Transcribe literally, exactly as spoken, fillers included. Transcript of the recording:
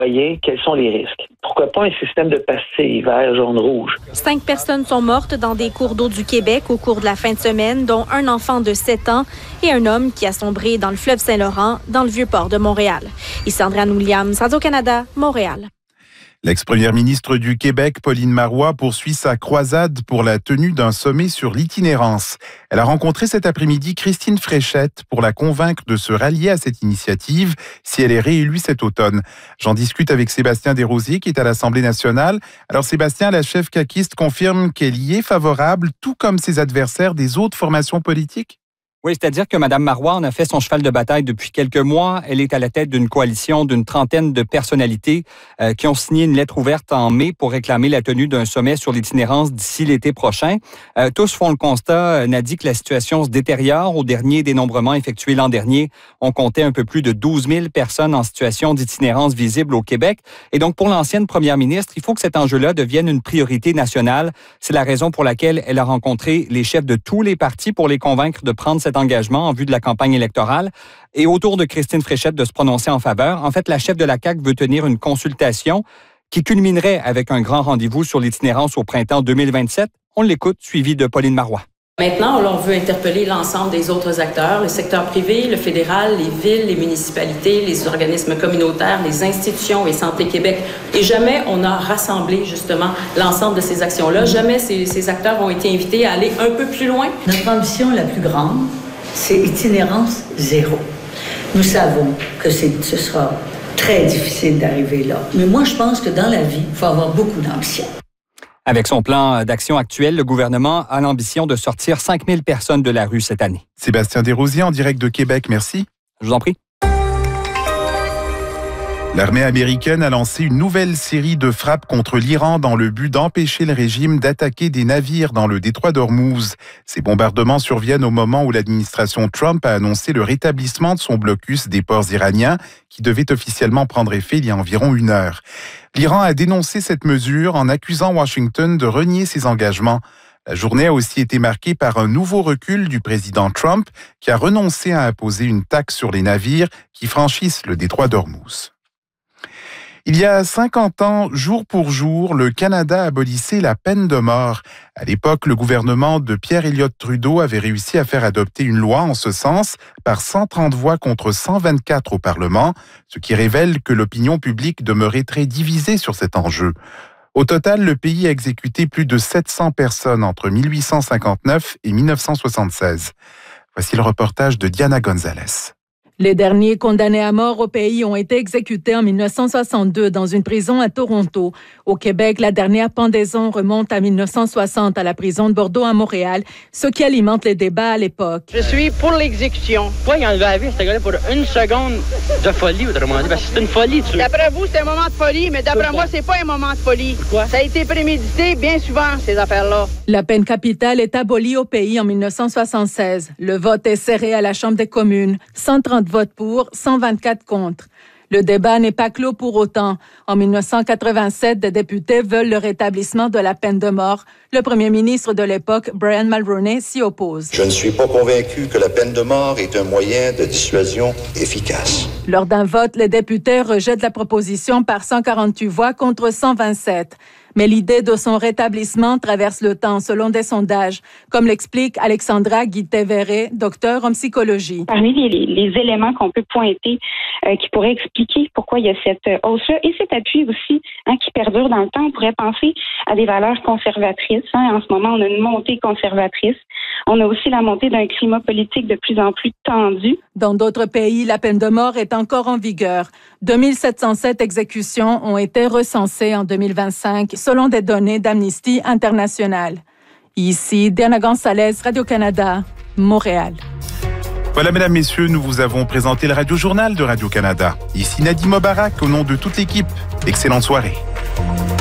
voyez, quels sont les risques. Pourquoi pas un système de pastilles vert, jaune, rouge? Cinq personnes sont mortes dans des cours d'eau du Québec au cours de la fin de semaine, dont un enfant de sept ans et un homme qui a sombré dans le fleuve Saint-Laurent, dans le Vieux-Port de Montréal. Ici Andréane Williams, Radio-Canada, Montréal. L'ex-première ministre du Québec, Pauline Marois, poursuit sa croisade pour la tenue d'un sommet sur l'itinérance. Elle a rencontré cet après-midi Christine Fréchette pour la convaincre de se rallier à cette initiative si elle est réélue cet automne. J'en discute avec Sébastien Desrosiers qui est à l'Assemblée nationale. Alors Sébastien, la chef caquiste confirme qu'elle y est favorable, tout comme ses adversaires des autres formations politiques? Oui, c'est-à-dire que Mme Marois en a fait son cheval de bataille depuis quelques mois. Elle est à la tête d'une coalition d'une trentaine de personnalités euh, qui ont signé une lettre ouverte en mai pour réclamer la tenue d'un sommet sur l'itinérance d'ici l'été prochain. Euh, tous font le constat, Nadie, que la situation se détériore. Au dernier dénombrement effectué l'an dernier, on comptait un peu plus de douze mille personnes en situation d'itinérance visible au Québec. Et donc, pour l'ancienne première ministre, il faut que cet enjeu-là devienne une priorité nationale. C'est la raison pour laquelle elle a rencontré les chefs de tous les partis pour les convaincre de prendre cette engagement en vue de la campagne électorale et autour de Christine Fréchette de se prononcer en faveur. En fait, la chef de la C A Q veut tenir une consultation qui culminerait avec un grand rendez-vous sur l'itinérance au printemps deux mille vingt-sept. On l'écoute, suivi de Pauline Marois. Maintenant, on veut interpeller l'ensemble des autres acteurs, le secteur privé, le fédéral, les villes, les municipalités, les organismes communautaires, les institutions et Santé Québec. Et jamais on a rassemblé justement l'ensemble de ces actions-là. Jamais ces, ces acteurs ont été invités à aller un peu plus loin. Notre ambition la plus grande, c'est itinérance zéro. Nous savons que c'est, ce sera très difficile d'arriver là. Mais moi, je pense que dans la vie, il faut avoir beaucoup d'ambition. Avec son plan d'action actuel, le gouvernement a l'ambition de sortir cinq mille personnes de la rue cette année. Sébastien Desrosiers en direct de Québec, merci. Je vous en prie. L'armée américaine a lancé une nouvelle série de frappes contre l'Iran dans le but d'empêcher le régime d'attaquer des navires dans le détroit d'Ormuz. Ces bombardements surviennent au moment où l'administration Trump a annoncé le rétablissement de son blocus des ports iraniens qui devait officiellement prendre effet il y a environ une heure. L'Iran a dénoncé cette mesure en accusant Washington de renier ses engagements. La journée a aussi été marquée par un nouveau recul du président Trump qui a renoncé à imposer une taxe sur les navires qui franchissent le détroit d'Ormuz. Il y a cinquante ans, jour pour jour, le Canada abolissait la peine de mort. À l'époque, le gouvernement de Pierre Elliott Trudeau avait réussi à faire adopter une loi en ce sens par cent trente voix contre cent vingt-quatre au Parlement, ce qui révèle que l'opinion publique demeurait très divisée sur cet enjeu. Au total, le pays a exécuté plus de sept cents personnes entre mille huit cent cinquante-neuf et mille neuf cent soixante-seize. Voici le reportage de Diana Gonzalez. Les derniers condamnés à mort au pays ont été exécutés en mille neuf cent soixante-deux dans une prison à Toronto. Au Québec, la dernière pendaison remonte à mille neuf cent soixante à la prison de Bordeaux à Montréal, ce qui alimente les débats à l'époque. Je suis pour l'exécution. Pourquoi il a enlevé la vie, ce gars-là, pour une seconde de folie, autrement dit? Parce que c'est une folie, tu... D'après vous, c'est un moment de folie, mais d'après Pourquoi? moi, c'est pas un moment de folie. Pourquoi? Ça a été prémédité bien souvent, ces affaires-là. La peine capitale est abolie au pays en mille neuf cent soixante-seize. Le vote est serré à la Chambre des communes. cent trente votes pour, cent vingt-quatre contre. Le débat n'est pas clos pour autant. En mille neuf cent quatre-vingt-sept, des députés veulent le rétablissement de la peine de mort. Le premier ministre de l'époque, Brian Mulroney, s'y oppose. Je ne suis pas convaincu que la peine de mort est un moyen de dissuasion efficace. Lors d'un vote, les députés rejettent la proposition par cent quarante-huit voix contre cent vingt-sept. Mais l'idée de son rétablissement traverse le temps, selon des sondages, comme l'explique Alexandra Guité-Verret, docteure en psychologie. Parmi les, les éléments qu'on peut pointer euh, qui pourraient expliquer pourquoi il y a cette hausse-là et cet appui aussi hein, qui perdure dans le temps, on pourrait penser à des valeurs conservatrices. Hein. En ce moment, on a une montée conservatrice. On a aussi la montée d'un climat politique de plus en plus tendu. Dans d'autres pays, la peine de mort est encore en vigueur. deux mille sept cent sept exécutions ont été recensées en deux mille vingt-cinq, selon des données d'Amnesty International. Ici, Diana Gonzalez, Radio-Canada, Montréal. Voilà, mesdames, messieurs, nous vous avons présenté le Radio-Journal de Radio-Canada. Ici Nadim Mobarak, au nom de toute l'équipe. Excellente soirée.